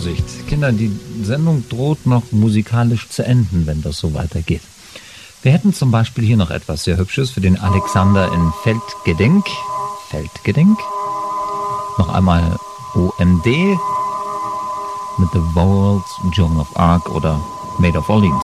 Vorsicht, Kinder, die Sendung droht noch musikalisch zu enden, wenn das so weitergeht. Wir hätten zum Beispiel hier noch etwas sehr Hübsches für den Alexander in Feldgedenk. Feldgedenk. Noch einmal OMD mit The World's Joan of Arc oder Made of Orleans.